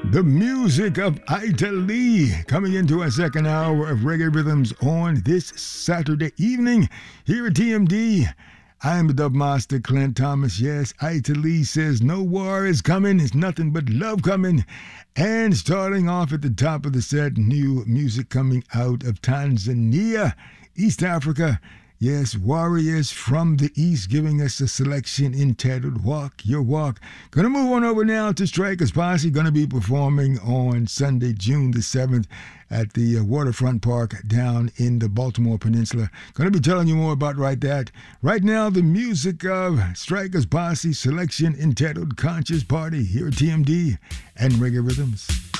The music of Ita Lee coming into our second hour of Reggae Rhythms on this Saturday evening here at TMD. I am the Dub Master, Clint Thomas. Yes, Ita Lee says no war is coming. It's nothing but love coming. And starting off at the top of the set, new music coming out of Tanzania, East Africa. Yes, Warriors from the East giving us a selection entitled Walk Your Walk. Gonna move on over now to Strikers Posse. Gonna be performing on Sunday, June the 7th at the Waterfront Park down in the Baltimore Peninsula. Gonna be telling you more about that. Right now, the music of Strikers Posse selection entitled Conscious Party here at TMD and Reggae Rhythms.